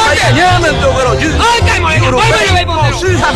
娘们都给老子， 干嘛呀？